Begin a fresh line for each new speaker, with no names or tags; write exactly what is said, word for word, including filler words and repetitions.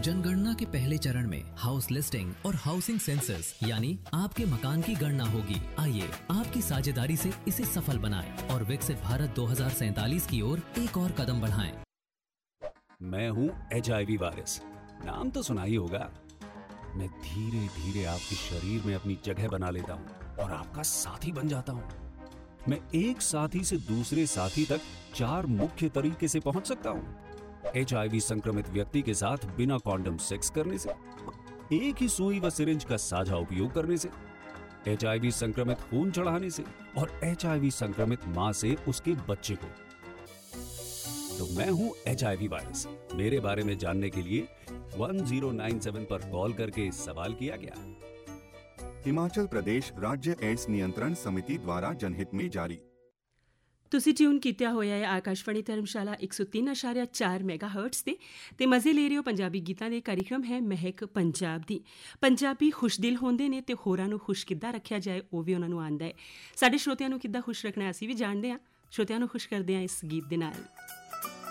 जनगणना के पहले चरण में हाउस लिस्टिंग और हाउसिंग सेंसस यानी आपके मकान की गणना होगी। आइए आपकी साझेदारी से इसे सफल बनाएं और विकसित भारत दो हज़ार सैंतालीस की ओर एक और कदम बढ़ाएं।
मैं हूँ एच आई वी वायरस, नाम तो सुना ही होगा। मैं धीरे धीरे आपके शरीर में अपनी जगह बना लेता हूँ और आपका साथी बन जाता हूँ। मैं एक साथी से दूसरे साथी तक चार मुख्य तरीके से पहुंच सकता हूं। एच आई वी संक्रमित व्यक्ति के साथ बिना कॉन्डम सेक्स करने से, एक ही सुई व सिरिंज का साझा उपयोग करने से, एच आई वी संक्रमित खून चढ़ाने से और एच आई वी संक्रमित मां से उसके बच्चे को। तो मैं हूं एच आई वी वायरस। मेरे बारे में जानने के लिए एक ज़ीरो नौ सात पर कॉल करके सवाल किया गया।
हिमाचल प्रदेश राज्य एड्स नियंत्रण समिति द्वारा जनहित में जारी।
ਤੁਸੀਂ ਟਿਊਨ ਕੀਤਾ ਹੋਇਆ ਹੈ ਆਕਾਸ਼ਵਾਣੀ ਧਰਮਸ਼ਾਲਾ ਇੱਕ ਸੌ ਤਿੰਨ ਦਸ਼ਮਲਵ ਚਾਰ ਮੈਗਾਹਰਟਜ਼ ਤੇ ਤੇ ਮਜ਼ੇ ਲੈ ਰਹੇ ਹੋ ਪੰਜਾਬੀ ਗੀਤਾਂ ਦੇ ਕਾਰਜਕ੍ਰਮ ਹੈ ਮਹਿਕ ਪੰਜਾਬ ਦੀ। ਪੰਜਾਬੀ ਖੁਸ਼ਦਿਲ ਹੁੰਦੇ ਨੇ ਤੇ ਹੋਰਾਂ ਨੂੰ ਖੁਸ਼ ਕਿੱਦਾਂ ਰੱਖਿਆ ਜਾਏ ਉਹ ਵੀ ਉਹਨਾਂ ਨੂੰ ਆਉਂਦਾ ਹੈ। ਸਾਡੇ ਸਰੋਤਿਆਂ ਨੂੰ ਕਿੱਦਾਂ ਖੁਸ਼ ਰੱਖਣਾ ਅਸੀਂ ਵੀ ਜਾਣਦੇ ਹਾਂ। ਸਰੋਤਿਆਂ ਨੂੰ ਖੁਸ਼ ਕਰਦੇ ਹਾਂ ਇਸ ਗੀਤ ਦੇ ਨਾਲ।